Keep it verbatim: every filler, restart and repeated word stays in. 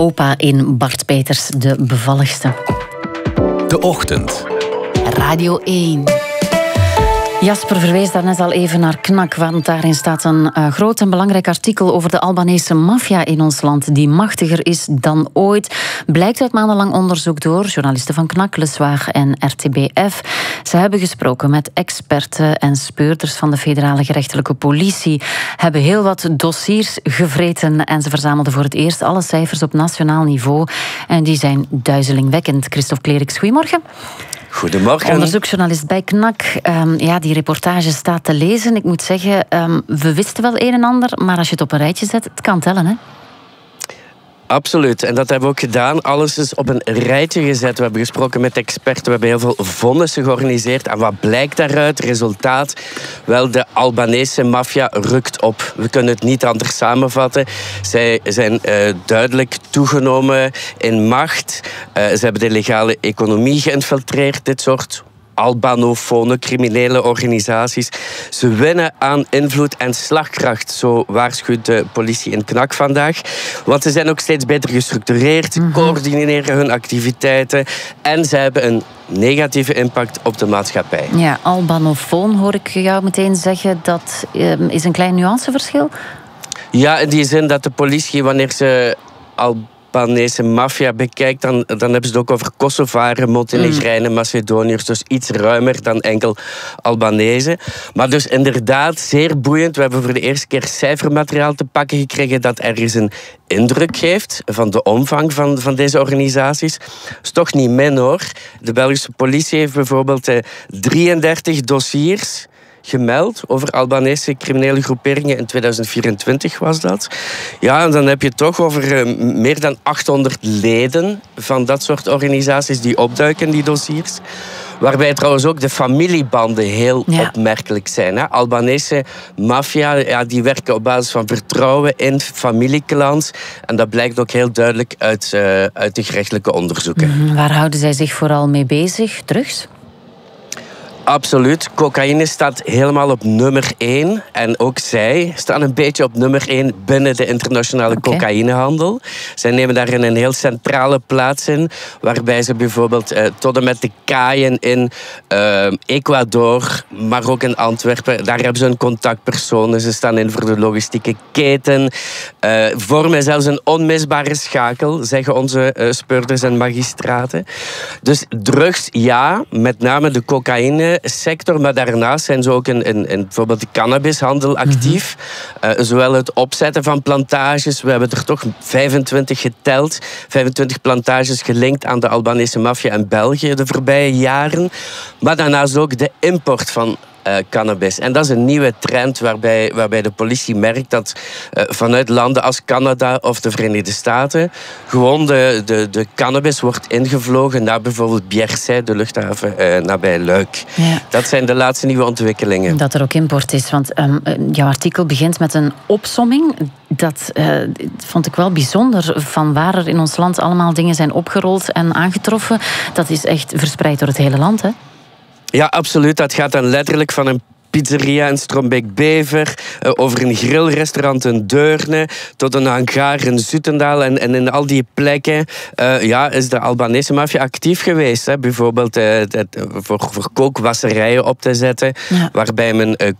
opa in Bart Peters, de bevalligste. De Ochtend. Radio één. Jasper verwees daarnet al even naar Knak, want daarin staat een uh, groot en belangrijk artikel over de Albanese maffia in ons land, die machtiger is dan ooit. Blijkt uit maandenlang onderzoek door journalisten van Knak, Le Soir en R T B F. Ze hebben gesproken met experten en speurders van de federale gerechtelijke politie, hebben heel wat dossiers gevreten en ze verzamelden voor het eerst alle cijfers op nationaal niveau. En die zijn duizelingwekkend. Christophe Cleriks, goedemorgen. Goedemorgen. Onderzoeksjournalist bij Knak. Um, ja, die reportage staat te lezen. Ik moet zeggen, um, we wisten wel een en ander, maar als je het op een rijtje zet, het kan tellen, hè? Absoluut. En dat hebben we ook gedaan. Alles is op een rijtje gezet. We hebben gesproken met experten. We hebben heel veel vonnissen georganiseerd. En wat blijkt daaruit? Resultaat? Wel, de Albanese maffia rukt op. We kunnen het niet anders samenvatten. Zij zijn uh, duidelijk toegenomen in macht. Uh, ze hebben de legale economie geïnfiltreerd. Dit soort Albanofone, criminele organisaties. Ze winnen aan invloed en slagkracht, zo waarschuwt de politie in Knak vandaag. Want ze zijn ook steeds beter gestructureerd, mm-hmm. coördineren hun activiteiten en ze hebben een negatieve impact op de maatschappij. Ja, Albanofoon hoor ik jou meteen zeggen, dat um, is een klein nuanceverschil? Ja, in die zin dat de politie, wanneer ze al Albanese maffia bekijkt, dan, dan hebben ze het ook over Kosovaren, Montenegrijnen, mm. Macedoniërs. Dus iets ruimer dan enkel Albanese. Maar dus inderdaad zeer boeiend. We hebben voor de eerste keer cijfermateriaal te pakken gekregen dat ergens een indruk geeft van de omvang van, van deze organisaties. Dat is toch niet min, hoor. De Belgische politie heeft bijvoorbeeld eh, drieëndertig dossiers gemeld over Albanese criminele groeperingen. In tweeduizend vierentwintig was dat. Ja, en dan heb je het toch over uh, meer dan achthonderd leden van dat soort organisaties die opduiken in die dossiers. Waarbij trouwens ook de familiebanden heel ja. opmerkelijk zijn. Hè? Albanese maffia, ja, die werken op basis van vertrouwen in familieclans. En dat blijkt ook heel duidelijk uit, uh, uit de gerechtelijke onderzoeken. Mm-hmm. Waar houden zij zich vooral mee bezig? Drugs? Absoluut. Cocaïne staat helemaal op nummer één. En ook zij staan een beetje op nummer één binnen de internationale okay. cocaïnehandel. Zij nemen daarin een heel centrale plaats in. Waarbij ze bijvoorbeeld uh, tot en met de kaaien in uh, Ecuador, maar ook in Antwerpen, daar hebben ze een contactpersoon. Ze staan in voor de logistieke keten. Uh, vormen zelfs een onmisbare schakel, zeggen onze uh, speurders en magistraten. Dus drugs, ja, met name de cocaïne sector, maar daarnaast zijn ze ook in, in, in bijvoorbeeld de cannabishandel actief. Mm-hmm. Uh, zowel het opzetten van plantages, we hebben er toch vijfentwintig geteld, vijfentwintig plantages gelinkt aan de Albanese maffia in België de voorbije jaren. Maar daarnaast ook de import van Uh, cannabis. En dat is een nieuwe trend waarbij, waarbij de politie merkt dat uh, vanuit landen als Canada of de Verenigde Staten gewoon de, de, de cannabis wordt ingevlogen naar bijvoorbeeld Bierset, de luchthaven uh, nabij Luik. Ja. Dat zijn de laatste nieuwe ontwikkelingen. Dat er ook import is, want um, jouw artikel begint met een opsomming. Dat uh, vond ik wel bijzonder, van waar er in ons land allemaal dingen zijn opgerold en aangetroffen. Dat is echt verspreid door het hele land, hè? Ja, absoluut. Dat gaat dan letterlijk van een pizzeria in Strombeek-Bever, uh, over een grillrestaurant in Deurne, tot een hangar in Zutendaal. En, en in al die plekken uh, ja, is de Albanese maffia actief geweest. Hè. Bijvoorbeeld uh, dat, voor, voor kookwasserijen op te zetten, ja. waarbij men uh,